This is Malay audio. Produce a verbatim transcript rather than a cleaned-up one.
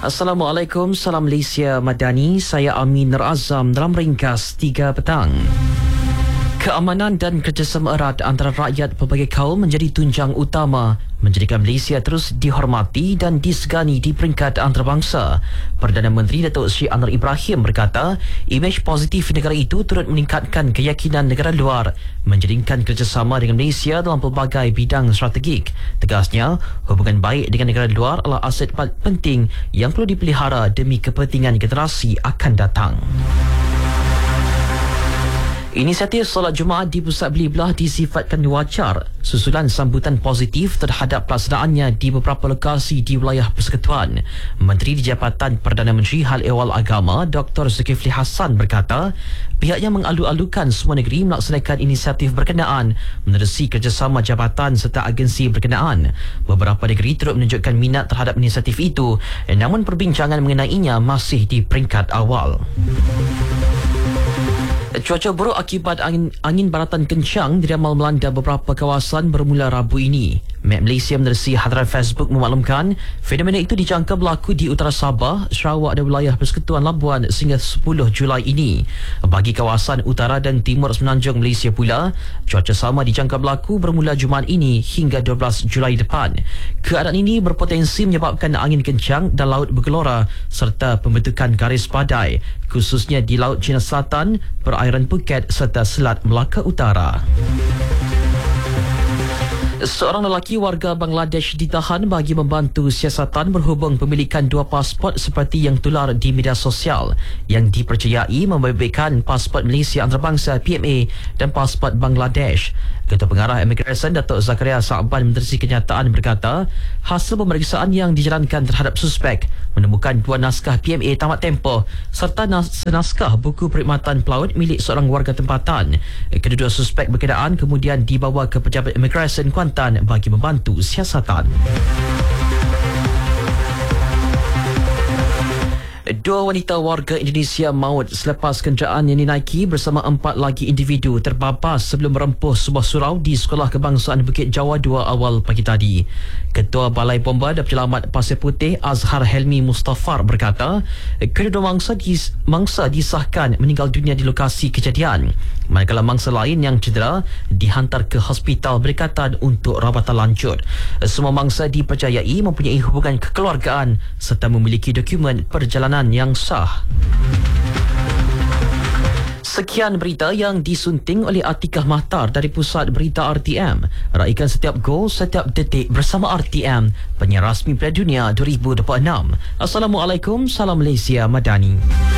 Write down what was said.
Assalamualaikum, salam Malaysia Madani. Saya Amin Nur Azam dalam ringkas tiga petang. Keamanan dan kerjasama erat antara rakyat pelbagai kaum menjadi tunjang utama menjadikan Malaysia terus dihormati dan disegani di peringkat antarabangsa. Perdana Menteri Datuk Seri Anwar Ibrahim berkata, imej positif negara itu turut meningkatkan keyakinan negara luar menjadikan kerjasama dengan Malaysia dalam pelbagai bidang strategik. Tegasnya, hubungan baik dengan negara luar adalah aset penting yang perlu dipelihara demi kepentingan generasi akan datang. Inisiatif solat Jumaat di Pusat Beli Belah disifatkan wajar susulan sambutan positif terhadap pelaksanaannya di beberapa lokasi di wilayah Persekutuan. Menteri di Jabatan Perdana Menteri Hal Ehwal Agama Doktor Zulkifli Hassan berkata, pihaknya mengalu-alukan semua negeri melaksanakan inisiatif berkenaan menerusi kerjasama jabatan serta agensi berkenaan. Beberapa negeri turut menunjukkan minat terhadap inisiatif itu, namun perbincangan mengenainya masih di peringkat awal. Cuaca buruk akibat angin, angin baratan kencang diramal melanda beberapa kawasan bermula Rabu ini. Map Malaysia menerusi hadaran Facebook memaklumkan fenomena itu dijangka berlaku di utara Sabah, Sarawak dan wilayah Persekutuan Labuan sehingga sepuluh Julai ini. Bagi kawasan utara dan timur semenanjung Malaysia pula, cuaca sama dijangka berlaku bermula Jumaat ini hingga dua belas Julai depan. Keadaan ini berpotensi menyebabkan angin kencang dan laut bergelora serta pembentukan garis badai, khususnya di Laut Cina Selatan, perairan Phuket serta Selat Melaka Utara. Seorang lelaki warga Bangladesh ditahan bagi membantu siasatan berhubung pemilikan dua pasport seperti yang tular di media sosial yang dipercayai membebaskan pasport Malaysia antarabangsa P M A dan pasport Bangladesh. Ketua Pengarah Immigration Datuk Zakaria Sa'ban menerusi kenyataan berkata, hasil pemeriksaan yang dijalankan terhadap suspek menemukan dua naskah P M A tamat tempoh serta senaskah buku perkhidmatan pelaut milik seorang warga tempatan. Kedua-dua suspek berkenaan kemudian dibawa ke Pejabat Immigration Kuantan bagi membantu siasatan. Dua wanita warga Indonesia maut selepas kenderaan yang dinaiki bersama empat lagi individu terbabas sebelum merempuh sebuah surau di Sekolah Kebangsaan Bukit Jawa dua awal pagi tadi. Ketua Balai Bomba dan Penyelamat Pasir Putih Azhar Helmi Mustafar berkata, kedua mangsa, dis, mangsa disahkan meninggal dunia di lokasi kejadian, manakala mangsa lain yang cedera dihantar ke hospital berdekatan untuk rawatan lanjut. Semua mangsa dipercayai mempunyai hubungan kekeluargaan serta memiliki dokumen perjalanan yang sah. Sekian berita yang disunting oleh Atikah Mahtar dari Pusat Berita R T M. Raikan setiap gol, setiap detik bersama R T M, penyiar rasmi Piala Dunia dua ribu dua puluh enam. Assalamualaikum, salam Malaysia Madani.